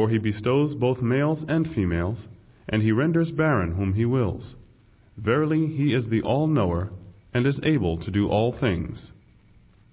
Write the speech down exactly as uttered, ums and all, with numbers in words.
For he bestows both males and females, and he renders barren whom he wills. Verily, he is the all-knower, and is able to do all things.